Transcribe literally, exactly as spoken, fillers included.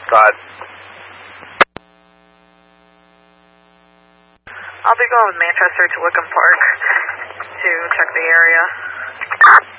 Go ahead. I'll be going with Manchester to Wickham Park to check the area.